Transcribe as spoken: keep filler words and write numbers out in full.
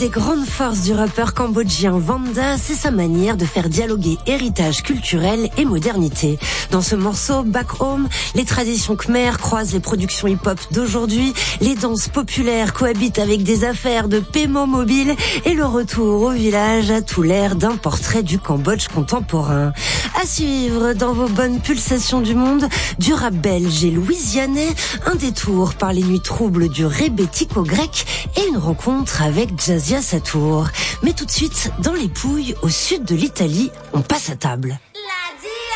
des grandes forces du rappeur cambodgien Vanda, c'est sa manière de faire dialoguer héritage culturel et modernité. Dans ce morceau, Back Home, les traditions khmères croisent les productions hip-hop d'aujourd'hui, les danses populaires cohabitent avec des affaires de paiement mobile et le retour au village a tout l'air d'un portrait du Cambodge contemporain. À suivre dans vos bonnes pulsations du monde, du rap belge et louisianais, un détour par les nuits troubles du rébético-grec et une rencontre avec Jazzia Satour. Mais tout de suite, dans les Pouilles, au sud de l'Italie, on passe à table.